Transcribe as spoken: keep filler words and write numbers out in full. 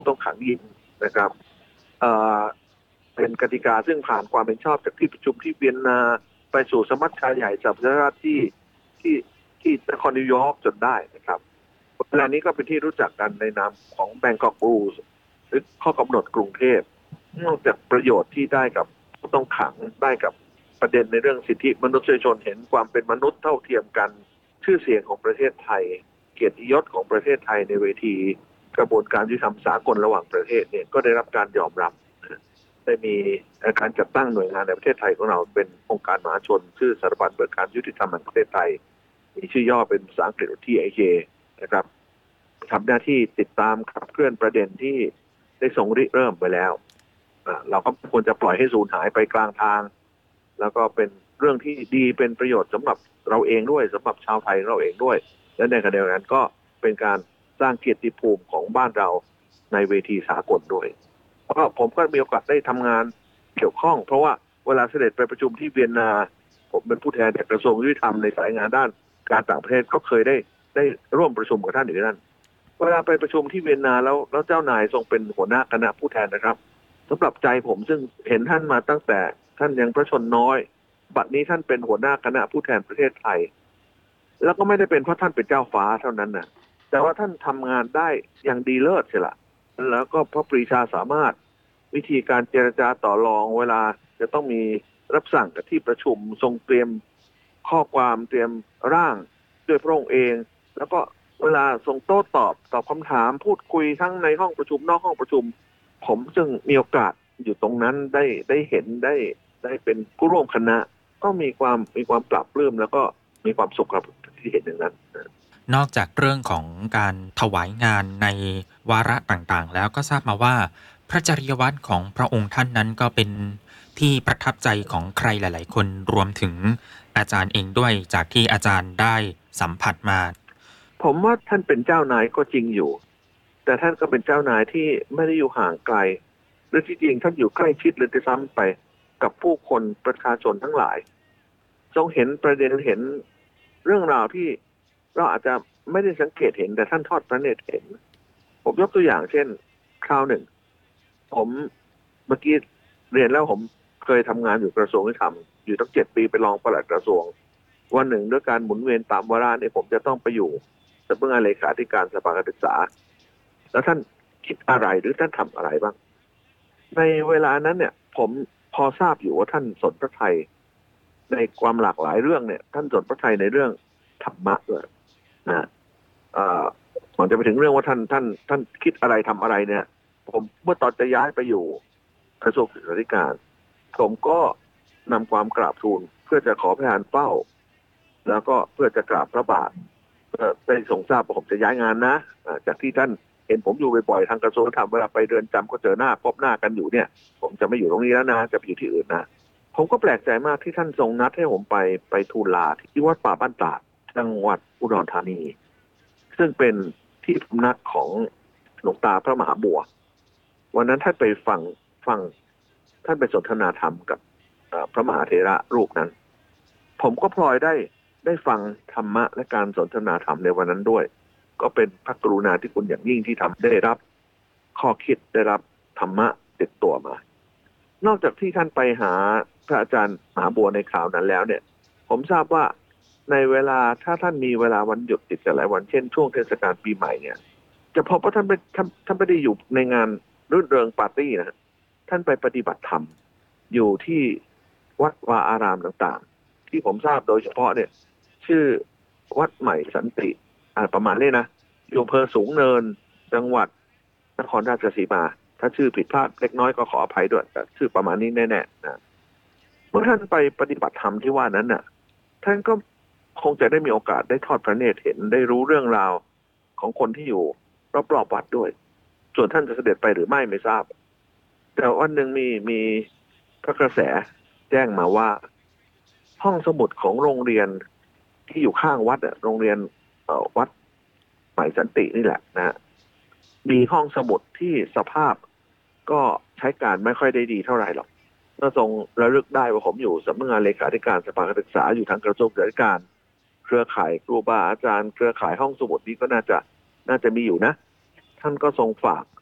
ต้องขังหญิงนะครับเอ่อเป็นกติกาซึ่งผ่านความเป็นชอบจากที่ประชุมที่เวียนนาไปสู่สมัชชาใหญ่สหประชาชาติที่ที่ที่นครนิวยอร์กจนได้นะครับเวลานี้ก็เป็นที่รู้จักกันในนามของ Bangkok Rules หรือข้อกำหนดกรุงเทพนอกจากประโยชน์ที่ได้กับผู้ต้องขังได้กับประเด็นในเรื่องสิทธิมนุษยชนเห็นความเป็นมนุษย์เท่าเทียมกันชื่อเสียงของประเทศไทยเกียรติยศของประเทศไทยในเวทีกระบวนการยุติธรรมสากลระหว่างประเทศเนี่ยก็ได้รับการยอมรับได้มีการจัดตั้งหน่วยงานในประเทศไทยของเราเป็นองค์การมหาชนชื่อสถาบันบริการยุติธรรมแห่งประเทศไทยมีชื่อย่อเป็นภาษาอังกฤษ ที ไอ เค นะครับทำหน้าที่ติดตามขับเคลื่อนประเด็นที่ได้ทรงริเริ่มไปแล้วเราก็ควรจะปล่อยให้สูญหายไปกลางทางแล้วก็เป็นเรื่องที่ดีเป็นประโยชน์สำหรับเราเองด้วยสำหรับชาวไทยเราเองด้วยและในขณะเดียวกันก็เป็นการสร้างเกียรติภูมิของบ้านเราในเวทีสากลด้วยเพราะผมก็มีโอกาสได้ทำงานเกี่ยวข้องเพราะว่าเวลาเสด็จไปประชุมที่เวียนนาผมเป็นผู้แทนจากกระทรวงยุติธรรมในสายงานด้านการต่างประเทศก็เคยได้ได้ร่วมประชุมกับท่านอยู่นั่นเวลาไปประชุมที่เวียนนาแล้วแล้วเจ้านายทรงเป็นหัวหน้าคณะผู้แทนนะครับสำหรับใจผมซึ่งเห็นท่านมาตั้งแต่ท่านยังพระชนน้อยบัดนี้ท่านเป็นหัวหน้าคณะผู้แทนประเทศไทยแล้วก็ไม่ได้เป็นเพราะท่านเป็นเจ้าฟ้าเท่านั้นนะแต่ว่าท่านทำงานได้อย่างดีเลิศใช่ละแล้วก็พระปรีชาสามารถวิธีการเจรจาต่อรองเวลาจะต้องมีรับสั่งกับที่ประชุมทรงเตรียมข้อความเตรียมร่างด้วยพระองค์เองแล้วก็เวลาทรงโต้ตอบตอบคำถามพูดคุยทั้งในห้องประชุมนอกห้องประชุมผมจึงมีโอกาสอยู่ตรงนั้นได้ได้เห็นได้ได้เป็นผู้ร่วมคณะก็มีความมีความปรับปลื้มแล้วก็มีความสุขกับที่เห็นอย่างนั้นนอกจากเรื่องของการถวายงานในวาระต่างๆแล้วก็ทราบมาว่าพระจริยวัตรของพระองค์ท่านนั้นก็เป็นที่ประทับใจของใครหลายๆคนรวมถึงอาจารย์เองด้วยจากที่อาจารย์ได้สัมผัสมาผมว่าท่านเป็นเจ้านายก็จริงอยู่แต่ท่านก็เป็นเจ้านายที่ไม่ได้อยู่ห่างไกลหรือที่จริงท่านอยู่ใกล้ชิดเลยด้วยซ้ำไปกับผู้คนประชาชนทั้งหลายทรงเห็นประเด็นเห็นเรื่องราวที่เราอาจจะไม่ได้สังเกตเห็นแต่ท่านทอดพระเนตรเห็นผมยกตัวอย่างเช่นคราวหนึ่งผมเมื่อกี้เรียนแล้วผมเคยทำงานอยู่กระทรวงยุติธรรมอยู่ตั้งเจ็ดปีเป็นรองปลัดกระทรวงวันหนึ่งด้วยการหมุนเวียนตามวาระเนี่ยผมจะต้องไปอยู่สำนักงานเลขาธิการสภาการศึกษาแล้วท่านคิดอะไรหรือท่านทำอะไรบ้างในเวลานั้นเนี่ยผมพอทราบอยู่ว่าท่านสนพระทัยในความหลากหลายเรื่องเนี่ยท่านสนพระทัยในเรื่องธรรมะด้วยนะก่อนจะไปถึงเรื่องว่าท่านท่านท่านคิดอะไรทำอะไรเนี่ยผมเมื่อตอนจะย้ายไปอยู่กระทรวงศึกษาธิการผมก็นำความกราบทูลเพื่อจะขอพระทานเป้าแล้วก็เพื่อจะกราบพระบาทได้ทรงทราบว่าผมจะย้ายงานนะจากที่ท่านเห็นผมอยู่บ่อยๆทางกระทรวงธรรมเวลาไปเรือนจำก็เจอหน้าพบหน้ากันอยู่เนี่ยผมจะไม่อยู่ตรงนี้แล้วนะจะไปอยู่ที่อื่นนะผมก็แปลกใจมากที่ท่านทรงนัดให้ผมไปไปทูลลาที่วัดป่าบ้านตาดจังหวัดอุดรธานีซึ่งเป็นที่พำนักของหลวงตาพระมหาบัววันนั้นท่านไปฟังฟังท่านไปสนทนาธรรมกับพระมหาเถระรูปนั้นผมก็พลอยได้ได้ฟังธรรมะและการสนทนาธรรมในวันนั้นด้วยก็เป็นพระกรุณาธิคุณอย่างยิ่งที่ทำได้รับข้อคิดได้รับธรรมะติดตัวมานอกจากที่ท่านไปหาพระอาจารย์มหาบัวในข่าวนั้นแล้วเนี่ยผมทราบว่าในเวลาถ้าท่านมีเวลาวันหยุดติดกันหลายวันเช่นช่วงเทศกาลปีใหม่เนี่ยจะพบว่าท่านไม่ท่านท่านไม่ได้อยู่ในงานรื่นเริงปาร์ตี้นะท่านไปปฏิบัติธรรมอยู่ที่วัดวาอารามต่างๆที่ผมทราบโดยเฉพาะเนี่ยชื่อวัดใหม่สันติประมาณนี้นะอยู่อำเภอสูงเนินจังหวัดนครราชสีมาถ้าชื่อผิดพลาดเล็กน้อยก็ขออภัยด้วยแต่ชื่อประมาณนี้แน่ๆนะเมื่อท่านไปปฏิบัติธรรมที่ว่านั้นน่ะท่านก็คงจะได้มีโอกาสได้ทอดพระเนตรเห็นได้รู้เรื่องราวของคนที่อยู่รอบๆวัดด้วยส่วนท่านจะเสด็จไปหรือไม่ไม่ทราบแต่วันหนึ่งมีมีพระกระแสแจ้งมาว่าห้องสมุดของโรงเรียนที่อยู่ข้างวัดอ่ะโรงเรียนวัดใหม่สันตินี่แหละนะมีห้องสมุดที่สภาพก็ใช้การไม่ค่อยได้ดีเท่าไหร่หรอกก็ทรงระลึกได้ว่าผมอยู่สำนักงานเลขาธิการสภาการศึกษาอยู่ทางกระทรวงศึกษาธิการเครือข่ายครูบาอาจารย์เครือข่ายห้องสมุดนี้ก็น่าจะน่าจะมีอยู่นะท่านก็ทรงฝาก